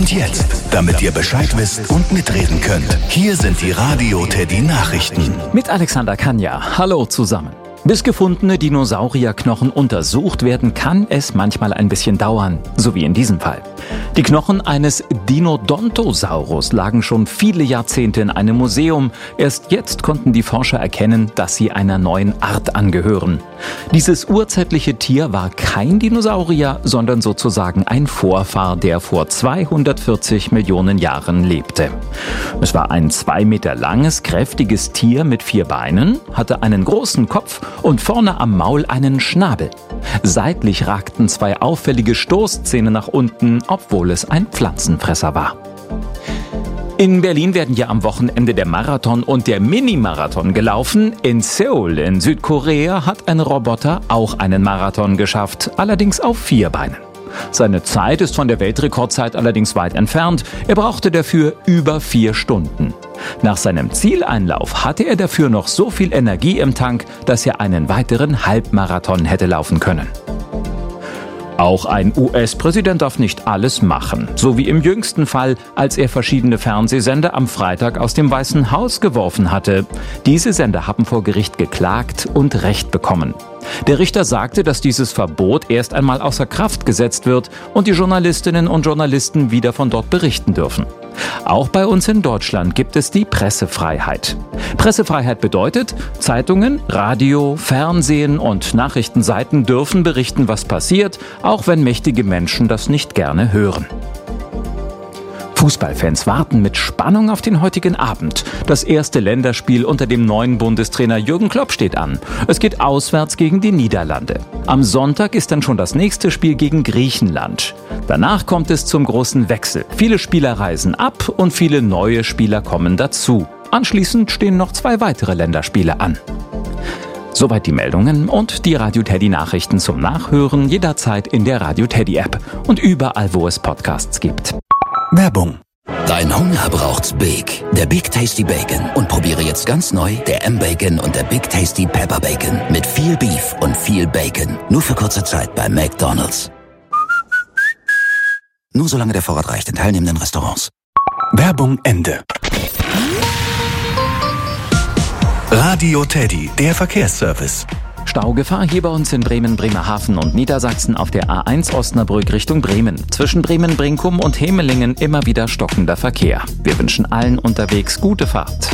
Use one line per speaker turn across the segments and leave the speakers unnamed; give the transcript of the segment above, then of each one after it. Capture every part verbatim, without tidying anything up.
Und jetzt, damit ihr Bescheid wisst und mitreden könnt, hier sind die Radio Teddy Nachrichten.
Mit Alexander Kanja. Hallo zusammen. Bis gefundene Dinosaurierknochen untersucht werden, kann es manchmal ein bisschen dauern, so wie in diesem Fall. Die Knochen eines Dinodontosaurus lagen schon viele Jahrzehnte in einem Museum. Erst jetzt konnten die Forscher erkennen, dass sie einer neuen Art angehören. Dieses urzeitliche Tier war kein Dinosaurier, sondern sozusagen ein Vorfahr, der vor zweihundertvierzig Millionen Jahren lebte. Es war ein zwei Meter langes, kräftiges Tier mit vier Beinen, hatte einen großen Kopf und vorne am Maul einen Schnabel. Seitlich ragten zwei auffällige Stoßzähne nach unten, obwohl es ein Pflanzenfresser war. In Berlin werden ja am Wochenende der Marathon und der Mini-Marathon gelaufen. In Seoul in Südkorea hat ein Roboter auch einen Marathon geschafft, allerdings auf vier Beinen. Seine Zeit ist von der Weltrekordzeit allerdings weit entfernt. Er brauchte dafür über vier Stunden. Nach seinem Zieleinlauf hatte er dafür noch so viel Energie im Tank, dass er einen weiteren Halbmarathon hätte laufen können. Auch ein U S-Präsident darf nicht alles machen, so wie im jüngsten Fall, als er verschiedene Fernsehsender am Freitag aus dem Weißen Haus geworfen hatte. Diese Sender haben vor Gericht geklagt und Recht bekommen. Der Richter sagte, dass dieses Verbot erst einmal außer Kraft gesetzt wird und die Journalistinnen und Journalisten wieder von dort berichten dürfen. Auch bei uns in Deutschland gibt es die Pressefreiheit. Pressefreiheit bedeutet, Zeitungen, Radio, Fernsehen und Nachrichtenseiten dürfen berichten, was passiert, auch wenn mächtige Menschen das nicht gerne hören. Fußballfans warten mit Spannung auf den heutigen Abend. Das erste Länderspiel unter dem neuen Bundestrainer Jürgen Klopp steht an. Es geht auswärts gegen die Niederlande. Am Sonntag ist dann schon das nächste Spiel gegen Griechenland. Danach kommt es zum großen Wechsel. Viele Spieler reisen ab und viele neue Spieler kommen dazu. Anschließend stehen noch zwei weitere Länderspiele an. Soweit die Meldungen und die Radio Teddy Nachrichten zum Nachhören jederzeit in der Radio Teddy App und überall, wo es Podcasts gibt.
Werbung.
Dein Hunger braucht's Big. Der Big Tasty Bacon. Und probiere jetzt ganz neu der M-Bacon und der Big Tasty Pepper Bacon. Mit viel Beef und viel Bacon. Nur für kurze Zeit bei McDonald's. Nur solange der Vorrat reicht in teilnehmenden Restaurants.
Werbung Ende. Radio Teddy, der Verkehrsservice.
Staugefahr hier bei uns in Bremen, Bremerhaven und Niedersachsen auf der A eins Osnabrück Richtung Bremen. Zwischen Bremen, Brinkum und Hemelingen immer wieder stockender Verkehr. Wir wünschen allen unterwegs gute Fahrt.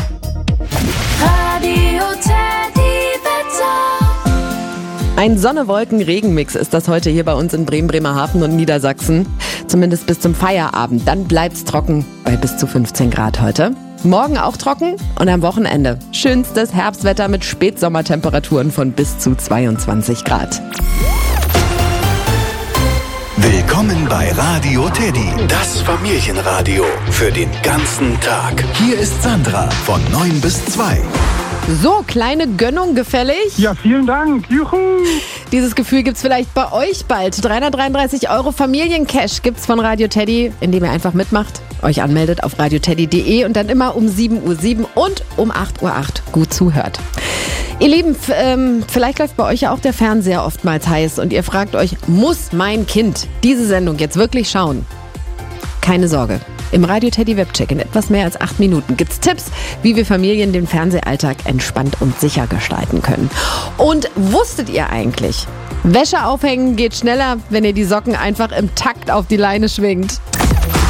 Radio Teddy Wetter.
Ein Sonne-Wolken-Regen-Mix ist das heute hier bei uns in Bremen, Bremerhaven und Niedersachsen. Zumindest bis zum Feierabend. Dann bleibt's trocken bei bis zu fünfzehn Grad heute. Morgen auch trocken und am Wochenende schönstes Herbstwetter mit Spätsommertemperaturen von bis zu zweiundzwanzig Grad.
Willkommen bei Radio Teddy, das Familienradio für den ganzen Tag. Hier ist Sandra von neun bis zwei.
So, kleine Gönnung gefällig?
Ja, vielen Dank. Juhu.
Dieses Gefühl gibt's vielleicht bei euch bald. dreihundertdreiunddreißig Euro Familiencash gibt's von Radio Teddy, indem ihr einfach mitmacht, euch anmeldet auf radioteddy punkt de und dann immer um sieben Uhr sieben und um acht Uhr acht gut zuhört. Ihr Lieben, f- ähm, vielleicht läuft bei euch ja auch der Fernseher oftmals heiß und ihr fragt euch, muss mein Kind diese Sendung jetzt wirklich schauen? Keine Sorge. Im Radio Teddy Webcheck in etwas mehr als acht Minuten gibt's Tipps, wie wir Familien den Fernsehalltag entspannt und sicher gestalten können. Und wusstet ihr eigentlich, Wäsche aufhängen geht schneller, wenn ihr die Socken einfach im Takt auf die Leine schwingt?